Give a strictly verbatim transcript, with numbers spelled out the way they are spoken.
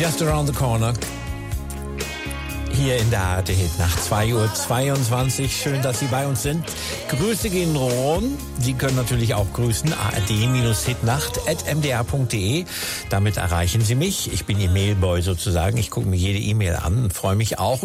Just Around the Corner. Hier in der A R D nach zwei Uhr zweiundzwanzig. Schön, dass Sie bei uns sind. Grüße gehen rum. Sie können natürlich auch grüßen. A R D-Hitnacht at m d r punkt d e. Damit erreichen Sie mich. Ich bin Ihr Mailboy sozusagen. Ich gucke mir jede E-Mail an und freue mich auch